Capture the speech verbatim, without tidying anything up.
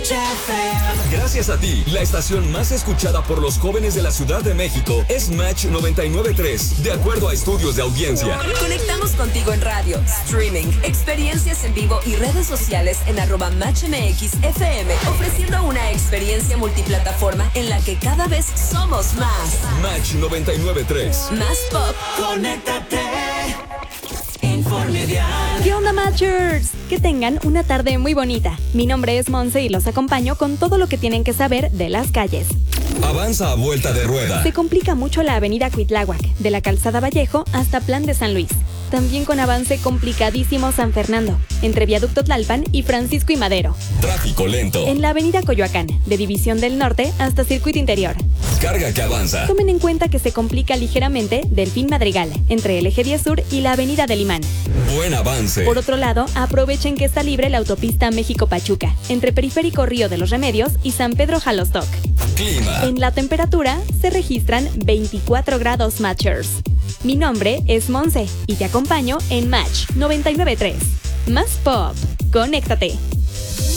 Match F M. Gracias a ti, la estación más escuchada por los jóvenes de la Ciudad de México es Match noventa y nueve punto tres, de acuerdo a estudios de audiencia. Conectamos contigo en radio, streaming, experiencias en vivo y redes sociales en arroba Match M X F M, ofreciendo una experiencia multiplataforma en la que cada vez somos más. Match noventa y nueve punto tres. Más pop. Conéctate. Informedial. ¿Qué onda, Matchers? Que tengan una tarde muy bonita. Mi nombre es Monse y los acompaño con todo lo que tienen que saber de las calles. Avanza a vuelta de rueda. Se complica mucho la avenida Cuitláhuac, de la Calzada Vallejo hasta Plan de San Luis. También con avance complicadísimo San Fernando, entre Viaducto Tlalpan y Francisco y Madero. Tráfico lento. En la avenida Coyoacán, de División del Norte hasta Circuito Interior. Carga que avanza. Tomen en cuenta que se complica ligeramente Delfín Madrigal, entre el Eje diez Sur y la avenida del Imán. Buen avance. Por otro lado, aprovechen que está libre la autopista México-Pachuca, entre Periférico Río de los Remedios y San Pedro Jalostoc. Clima. En la temperatura se registran veinticuatro grados, Matchers. Mi nombre es Monse y te acompaño en Match noventa y nueve punto tres. Más pop. Conéctate.